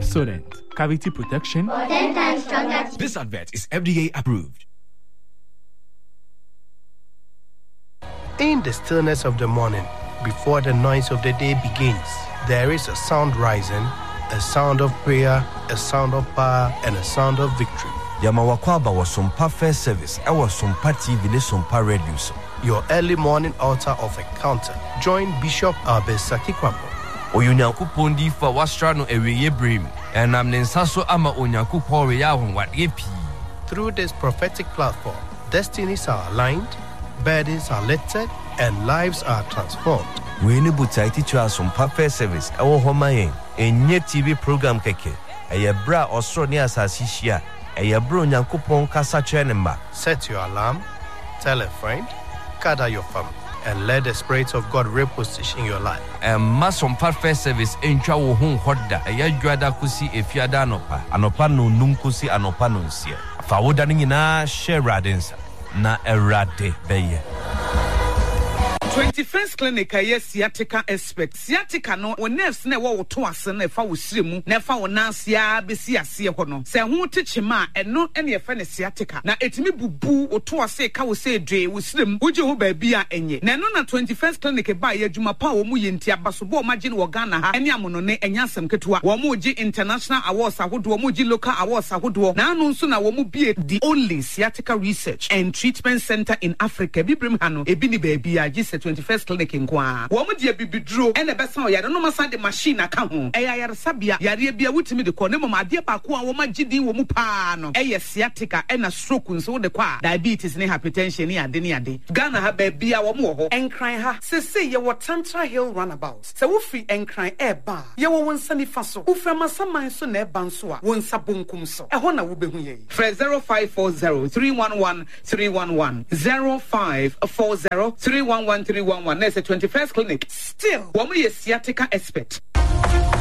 Pepsodent, cavity protection. For 10 times stronger. This advert is FDA approved. In the stillness of the morning, before the noise of the day begins, there is a sound rising, a sound of prayer, a sound of power, and a sound of victory. Yamawakwaba was Sompa First Service. I was Sompa TV, Sompa Radio. Your early morning altar of encounter. Join Bishop Albesaki Kwambo. Oyunyankupon di fa wastrano eweye brim. And I'm Nensaso ama Onyankupon reyahun wat yepi. Through this prophetic platform, destinies are aligned, burdens are lifted, and lives are transformed. We need to teach us Sompa First Service. Our Homayen, a new TV program keke. A bra Australia Sasishia. A bro Nyankupon Kasa Chenemba. Set your alarm, tell a friend, gather your family, and let the Spirit of God reposition your life. And Mason First Service in Chawo Hon Hoda, a Yajuada Kusi, a Fiada Anopa, Anopano Nunkusi, Anopanunsia. Fawodanina, share Radensa, na erade beye. 21st clinic yes sciatica expert sciatica no when nerves na wo to ase na fa wo siremu na fa wo nansia besi ase ho no se ho techima eno ene ye fa ne sciatica na etimi bubu wo to ase ka wo se dwe wo siremu woje ho ba bia enye na no na 21st clinic ba ye adwuma pa wo mu ye ntia baso bo magine wo Ghana ha ene amono ne enya asem ketua wo mu gi international awards ahodo wo mu gi local awards ahodo na anu nso na wo mu bie the only sciatica research and treatment center in Africa bibrim ha no ebi ni ba bia gi 21st clinic nkwa wo mu de bibidro ene besa o yare no masa de machine aka ho eya yare sabia yare bia wutimi de ko ne mama de ba ko a wo magidi wo mu pa no eye sciatica ena stroke nso de kwa diabetes ne hypertension ne ade Ghana ha ba bia wo mu ho enkran ha sese ye wo Tantra Hill runabout se wo free enkran eba ye wo wonsani fa so wo fra masaman so na eba nso a wo nsa bonkum so eho na wo behu ye 0540311311 0540311311 There's a 21st clinic. Still, woman is sciatica expert.